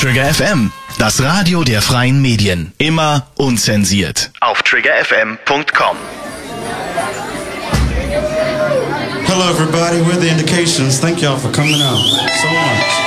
Trigger FM, das Radio der freien Medien. Immer unzensiert. Auf triggerfm.com. Hello everybody, we're the Indications. Thank y'all for coming out so much.